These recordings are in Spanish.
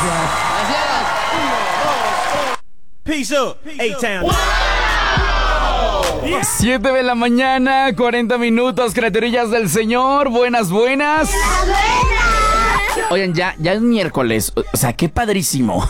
Peace up, A-Town. 7 de la mañana, 40 minutos, criaturillas del Señor. Buenas. Oigan, ya es miércoles. O sea, qué padrísimo.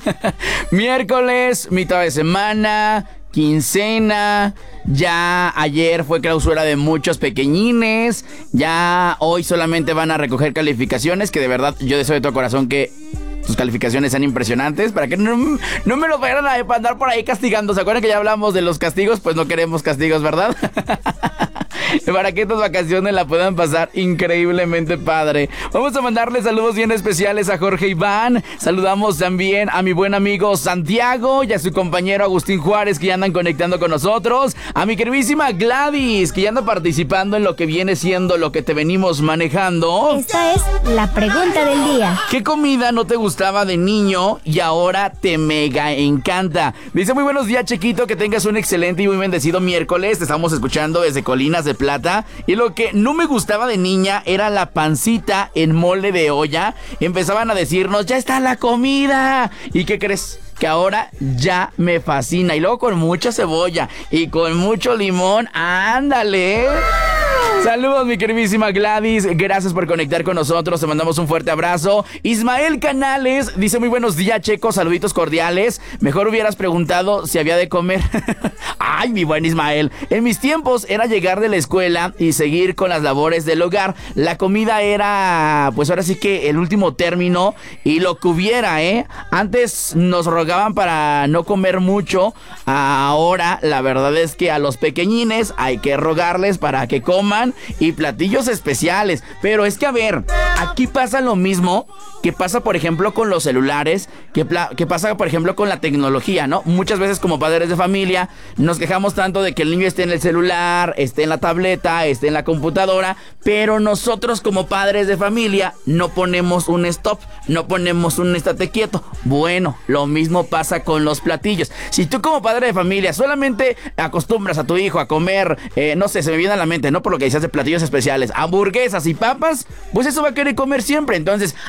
Miércoles, mitad de semana, quincena. Ya ayer fue clausura de muchos pequeñines. Ya hoy solamente van a recoger calificaciones, que de verdad yo deseo de todo corazón que sus calificaciones sean impresionantes, para que no me lo vayan a andar por ahí castigando. ¿Se acuerdan que ya hablamos de los castigos? Pues no queremos castigos, ¿verdad? Para que estas vacaciones la puedan pasar increíblemente padre. Vamos a mandarle saludos bien especiales a Jorge Iván. Saludamos también a mi buen amigo Santiago y a su compañero Agustín Juárez, que ya andan conectando con nosotros. A mi queridísima Gladys, que ya anda participando en lo que viene siendo lo que te venimos manejando. Esta es la pregunta del día. ¿Qué comida no te gustaba de niño y ahora te mega encanta? Dice: muy buenos días, chiquito, que tengas un excelente y muy bendecido miércoles. Te estamos escuchando desde Colinas de Plata. Y lo que no me gustaba de niña era la pancita en mole de olla. Empezaban a decirnos: ya está la comida. ¿Y qué crees? Que ahora ya me fascina. Y luego con mucha cebolla y con mucho limón. ¡Ándale! Saludos, mi queridísima Gladys. Gracias por conectar con nosotros. Te mandamos un fuerte abrazo. Ismael Canales dice: muy buenos días, Checo. Saluditos cordiales. Mejor hubieras preguntado si había de comer. Ay, mi buen Ismael. En mis tiempos era llegar de la escuela y seguir con las labores del hogar. La comida era, pues ahora sí que el último término. Y lo que hubiera, Antes nos rogaban para no comer mucho. Ahora, la verdad es que a los pequeñines hay que rogarles para que coman. Y platillos especiales. Pero es que, a ver, aquí pasa lo mismo que pasa, por ejemplo, con los celulares, que pasa, por ejemplo, con la tecnología, ¿no? Muchas veces, como padres de familia, nos quejamos tanto de que el niño esté en el celular, esté en la tableta, esté en la computadora, pero nosotros, como padres de familia, no ponemos un stop, no ponemos un estate quieto. Bueno, lo mismo pasa con los platillos. Si tú, como padre de familia, solamente acostumbras a tu hijo a comer, no sé, se me viene a la mente, ¿no? Por lo que dices de platillos especiales, hamburguesas y papas, pues eso va a querer comer siempre. Entonces,